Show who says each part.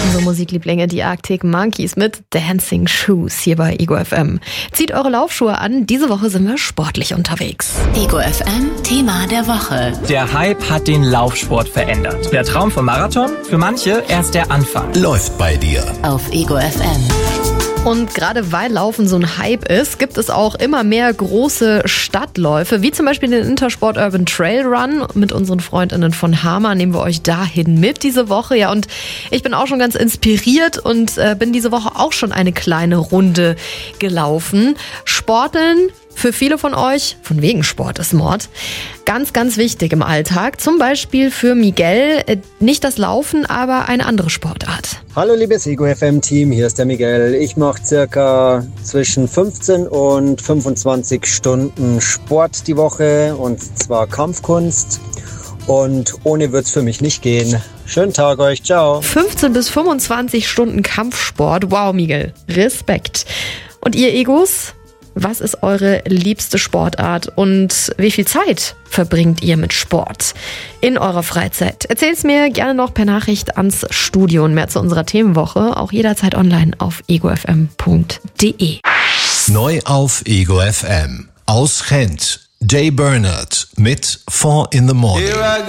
Speaker 1: Unsere Musiklieblinge, die Arctic Monkeys mit Dancing Shoes hier bei Ego FM. Zieht eure Laufschuhe an, diese Woche sind wir sportlich unterwegs.
Speaker 2: Ego FM, Thema der Woche.
Speaker 3: Der Hype hat den Laufsport verändert. Der Traum vom Marathon? Für manche erst der Anfang.
Speaker 4: Läuft bei dir.
Speaker 2: Auf Ego FM.
Speaker 1: Und gerade weil Laufen so ein Hype ist, gibt es auch immer mehr große Stadtläufe, wie zum Beispiel den Intersport Urban Trail Run. Mit unseren Freundinnen von Hama nehmen wir euch dahin mit diese Woche. Ja, und ich bin auch schon ganz inspiriert und bin diese Woche auch schon eine kleine Runde gelaufen. Sporteln für viele von euch, von wegen Sport ist Mord, ganz, ganz wichtig im Alltag. Zum Beispiel für Miguel nicht das Laufen, aber eine andere Sportart.
Speaker 5: Hallo liebes Ego FM Team, hier ist der Miguel. Ich mache circa zwischen 15 und 25 Stunden Sport die Woche, und zwar Kampfkunst. Und ohne wird's für mich nicht gehen. Schönen Tag euch, ciao.
Speaker 1: 15 bis 25 Stunden Kampfsport. Wow, Miguel, Respekt. Und ihr Egos? Was ist eure liebste Sportart und wie viel Zeit verbringt ihr mit Sport in eurer Freizeit? Erzählt's mir gerne noch per Nachricht ans Studio, und mehr zu unserer Themenwoche auch jederzeit online auf egofm.de.
Speaker 4: Neu auf Ego FM. Aus Gent. Jay Bernard mit 4 in the Morning.